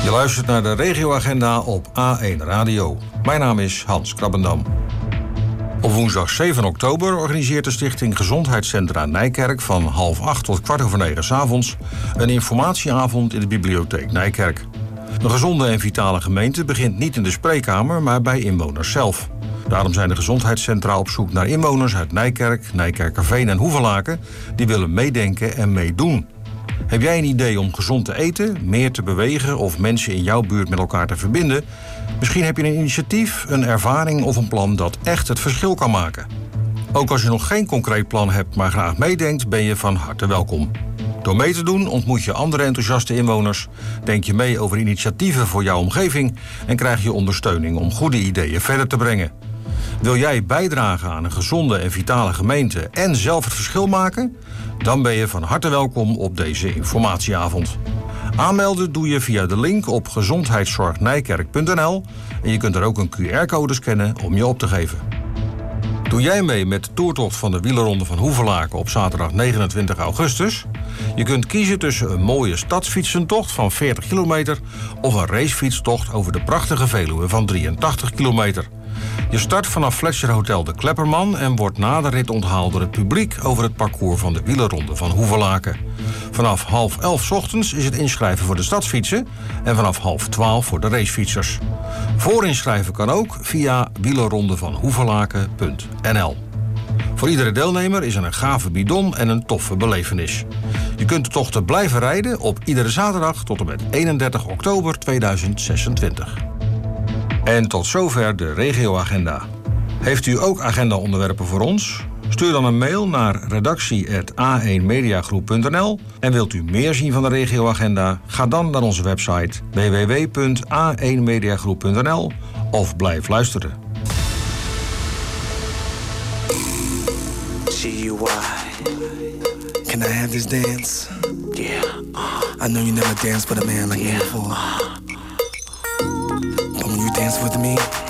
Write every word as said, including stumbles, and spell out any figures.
Je luistert naar de regioagenda op A één Radio. Mijn naam is Hans Krabbendam. Op woensdag zeven oktober organiseert de Stichting Gezondheidscentra Nijkerk van half acht tot kwart over negen 's avonds een informatieavond in de bibliotheek Nijkerk. Een gezonde en vitale gemeente begint niet in de spreekkamer, maar bij inwoners zelf. Daarom zijn de gezondheidscentra op zoek naar inwoners uit Nijkerk, Nijkerkerveen en Hoevelaken die willen meedenken en meedoen. Heb jij een idee om gezond te eten, meer te bewegen of mensen in jouw buurt met elkaar te verbinden? Misschien heb je een initiatief, een ervaring of een plan dat echt het verschil kan maken. Ook als je nog geen concreet plan hebt, maar graag meedenkt, ben je van harte welkom. Door mee te doen ontmoet je andere enthousiaste inwoners, denk je mee over initiatieven voor jouw omgeving en krijg je ondersteuning om goede ideeën verder te brengen. Wil jij bijdragen aan een gezonde en vitale gemeente en zelf het verschil maken? Dan ben je van harte welkom op deze informatieavond. Aanmelden doe je via de link op gezondheidszorgnijkerk punt n l en je kunt er ook een Q R-code scannen om je op te geven. Doe jij mee met de toertocht van de wielerronde van Hoevelaken op zaterdag negenentwintig augustus? Je kunt kiezen tussen een mooie stadsfietsentocht van veertig kilometer of een racefietstocht over de prachtige Veluwe van drieëntachtig kilometer. Je start vanaf Fletcher Hotel de Klepperman en wordt na de rit onthaald door het publiek over het parcours van de wielerronde van Hoevelaken. Vanaf half elf 's ochtends is het inschrijven voor de stadsfietsen en vanaf half twaalf voor de racefietsers. Voorinschrijven kan ook via wielerrondevanhoevelaken punt n l. Voor iedere deelnemer is er een gave bidon en een toffe belevenis. Je kunt de tochten blijven rijden op iedere zaterdag tot en met eenendertig oktober tweeduizend zesentwintig. En tot zover de regioagenda. Heeft u ook agenda-onderwerpen voor ons? Stuur dan een mail naar redactie apenstaartje a één mediagroep punt n l. En wilt u meer zien van de regioagenda? Ga dan naar onze website w w w punt a één mediagroep punt n l of blijf luisteren. G U Y. Can I have this dance? Yeah. I know you never danced with a man like me before. But when you dance with me,